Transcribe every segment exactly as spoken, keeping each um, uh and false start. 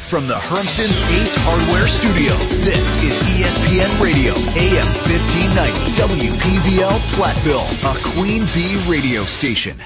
from the Hermson's Ace Hardware Studio, this is E S P N Radio, A M fifteen ninety, W P V L Platteville, a Queen Bee radio station.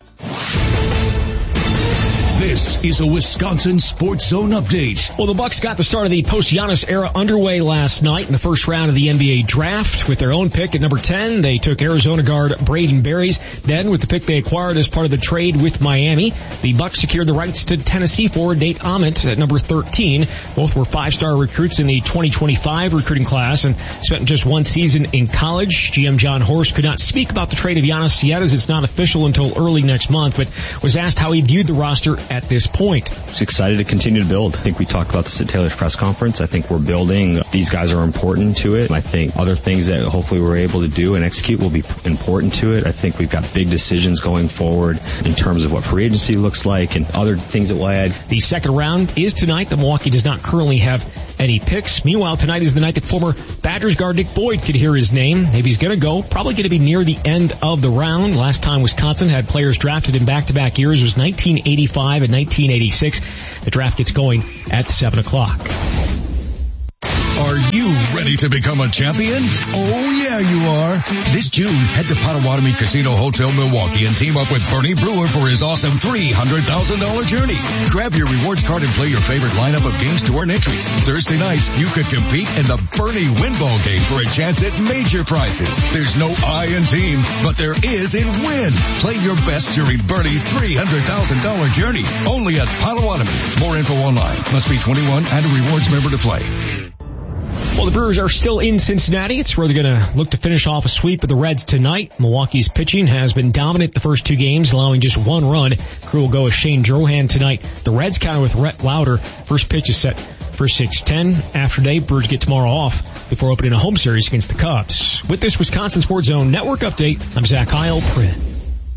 This is a Wisconsin Sports Zone update. Well, the Bucks got the start of the post-Giannis era underway last night in the first round of the N B A draft. With their own pick at number ten, they took Arizona guard Braden Berries. Then, with the pick they acquired as part of the trade with Miami, the Bucks secured the rights to Tennessee forward Nate Ahmet at number thirteen. Both were five-star recruits in the twenty twenty-five recruiting class and spent just one season in college. G M John Horst could not speak about the trade of Giannis yet, as it's not official until early next month, but was asked how he viewed the roster at this point. Just excited to continue to build. I think we talked about this at Taylor's press conference. I think we're building. These guys are important to it. I think other things that hopefully we're able to do and execute will be important to it. I think we've got big decisions going forward in terms of what free agency looks like and other things that we'll add. The second round is tonight. The Milwaukee does not currently have any picks. Meanwhile, tonight is the night that former Badgers guard Nick Boyd could hear his name. If he's going to go, probably going to be near the end of the round. Last time Wisconsin had players drafted in back-to-back years was nineteen eighty-five and nineteen eighty-six. The draft gets going at seven o'clock. Are you ready to become a champion? Oh, yeah, you are. This June, head to Potawatomi Casino Hotel Milwaukee and team up with Bernie Brewer for his awesome three hundred thousand dollars journey. Grab your rewards card and play your favorite lineup of games to earn entries. Thursday nights, you could compete in the Bernie Winball game for a chance at major prizes. There's no I in team, but there is in win. Play your best during Bernie's three hundred thousand dollars journey. Only at Potawatomi. More info online. Must be twenty-one and a rewards member to play. Well, the Brewers are still in Cincinnati. It's where they're going to look to finish off a sweep of the Reds tonight. Milwaukee's pitching has been dominant the first two games, allowing just one run. Crew will go with Shane Drohan tonight. The Reds counter with Rhett Lauder. First pitch is set for six ten. After day, Brewers get tomorrow off before opening a home series against the Cubs. With this Wisconsin Sports Zone Network update, I'm Zach Heil. Print.